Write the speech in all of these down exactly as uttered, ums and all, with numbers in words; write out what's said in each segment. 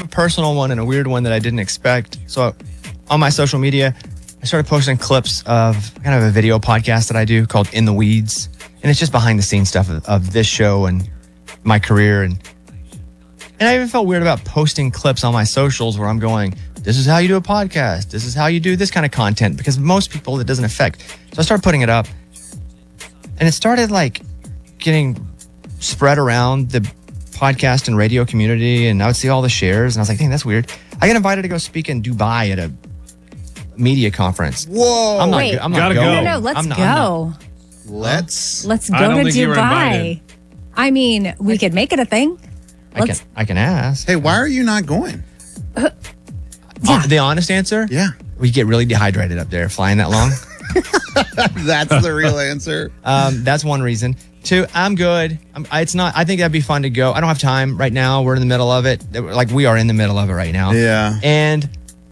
of a personal one and a weird one that I didn't expect. So on my social media, I started posting clips of kind of a video podcast that I do called In the Weeds. And it's just behind the scenes stuff of, of this show and my career. And and I even felt weird about posting clips on my socials where I'm going, this is how you do a podcast. This is how you do this kind of content. Because most people, it doesn't affect. So I started putting it up. And it started like getting spread around the podcast and radio community. And I would see all the shares. And I was like, dang, that's weird. I got invited to go speak in Dubai at a media conference. Whoa. I'm not, Wait. I'm not Gotta going. go. No, no, let's I'm not- go. I'm not- Let's. Let's I go don't to think you were Dubai. invited. I mean, we could make it a thing. I can, Let's, I can ask. Hey, why are you not going? Uh, the honest answer? Yeah. We get really dehydrated up there flying that long. That's the real answer. Um, that's one reason. Two, I'm good. I'm, I, it's not. I think that'd be fun to go. I don't have time right now. We're in the middle of it. Like we are in the middle of it right now. Yeah. And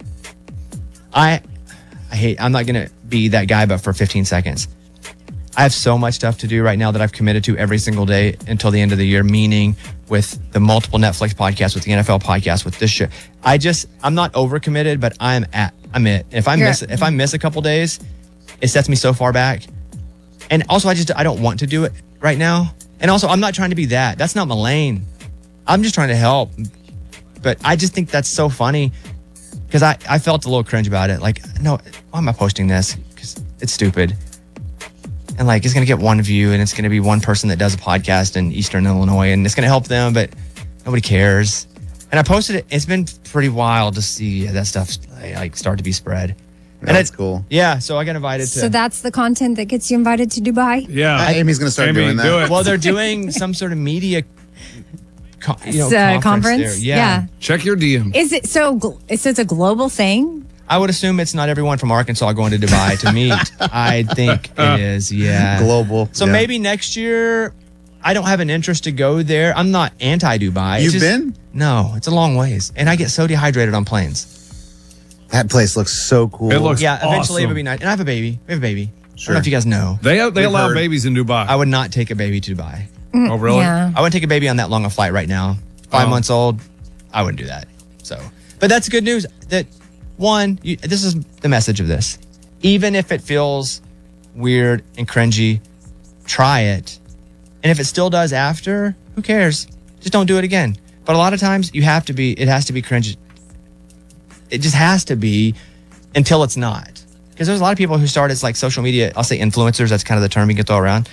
I, I hate. I'm not gonna be that guy, but for fifteen seconds, I have so much stuff to do right now that I've committed to every single day until the end of the year. Meaning with the multiple Netflix podcasts, with the N F L podcast, with this shit. I just. I'm not overcommitted, but I'm at. I'm it. If I You're- miss. If I miss a couple days, it sets me so far back. And also, I just I don't want to do it right now. And also, I'm not trying to be that. That's not my lane. I'm just trying to help. But I just think that's so funny because I, I felt a little cringe about it. Like, no, why am I posting this? Because it's stupid. And like, it's going to get one view and it's going to be one person that does a podcast in Eastern Illinois and it's going to help them, but nobody cares. And I posted it. It's been pretty wild to see that stuff like start to be spread. And That's it- cool. Yeah, so I got invited to. so that's the content that gets you invited to Dubai? Yeah. Uh, Amy's going to start Amy, doing that. do it. Well, they're doing some sort of media, co- you know, It's a conference. conference? there. Yeah. Check your D M. Is it so? gl- So it's a global thing? I would assume it's not everyone from Arkansas going to Dubai to meet. I think it is. Yeah. Global. So Yeah. maybe next year, I don't have an interest to go there. I'm not anti-Dubai. It's You've just- been? No, it's a long ways, and I get so dehydrated on planes. That place looks so cool. It looks Yeah, eventually it awesome. would be nice. And I have a baby. We have a baby. I don't Sure. know if you guys know. They they We've allow heard. babies in Dubai. I would not take a baby to Dubai. oh, really? Yeah. I wouldn't take a baby on that long a flight right now. Five Oh. months old, I wouldn't do that. So, but that's good news. That one, you, this is the message of this. Even if it feels weird and cringy, try it. And if it still does after, who cares? Just don't do it again. But a lot of times, you have to be. It has to be cringy. It just has to be until it's not. Because there's a lot of people who start as like social media. I'll say influencers. That's kind of the term you can throw around.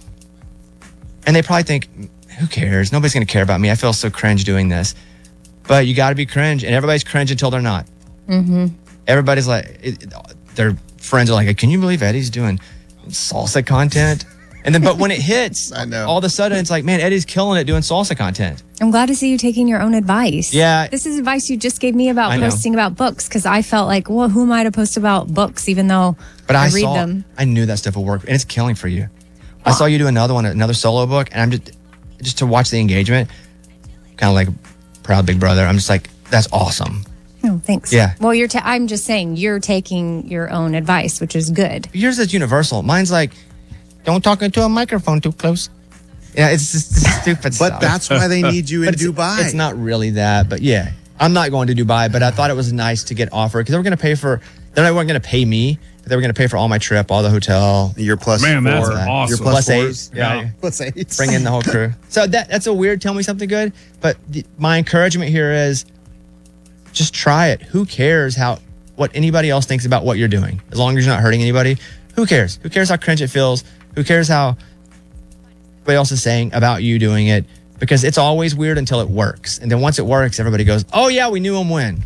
And they probably think, who cares? Nobody's going to care about me. I feel so cringe doing this. But you got to be cringe. And everybody's cringe until they're not. Mm-hmm. Everybody's like, it, their friends are like, can you believe Eddie's doing salsa content? And then, but when it hits, I know. all of a sudden it's like, man, Eddie's killing it doing salsa content. I'm glad to see you taking your own advice. Yeah. This is advice you just gave me about I know. posting about books because I felt like, well, who am I to post about books even though But I, I read saw, them? I knew that stuff would work. And it's killing for you. I saw you do another one, another solo book. And I'm just, just to watch the engagement, kind of like proud big brother. I'm just like, that's awesome. Oh, thanks. Yeah. Well, you're. Ta- I'm just saying you're taking your own advice, which is good. Yours is universal. Mine's like, don't talk into a microphone too close. Yeah, it's just stupid But stuff. that's why they need you in But it's, Dubai. It's not really that, but yeah. I'm not going to Dubai, but I thought it was nice to get offered because they were going to pay for, they weren't going to pay me, but they were going to pay for all my trip, all the hotel. Your plus Man, four. that's that. awesome. Your plus, Plus eight. fours. Yeah. Plus eight. Bring in the whole crew. So that that's a weird, tell me something good. But the, my encouragement here is just try it. Who cares how, what anybody else thinks about what you're doing? As long as you're not hurting anybody, who cares? Who cares how cringe it feels? Who cares how everybody else is saying about you doing it? Because it's always weird until it works. And then once it works, everybody goes, oh yeah, we knew him when.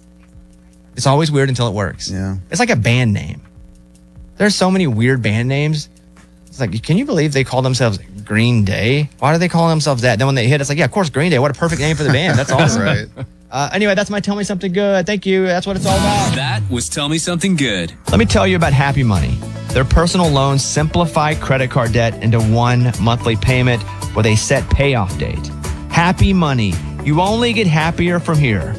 It's always weird until it works. Yeah. It's like a band name. There's so many weird band names. It's like, can you believe they call themselves Green Day? Why do they call themselves that? Then when they hit, it's like, yeah, of course, Green Day. What a perfect name for the band. That's awesome. Right. Uh, anyway, that's my Tell Me Something Good. Thank you. That's what it's all about. That was Tell Me Something Good. Let me tell you about Happy Money. Their personal loans simplify credit card debt into one monthly payment with a set payoff date. Happy Money. You only get happier from here.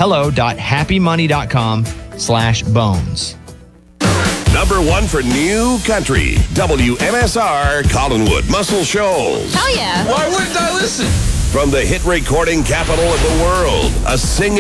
Hello.happymoney.com slash bones. Number one for new country. W M S R Collinwood Muscle Shoals. Hell yeah. Why wouldn't I listen? From the hit recording capital of the world, a singing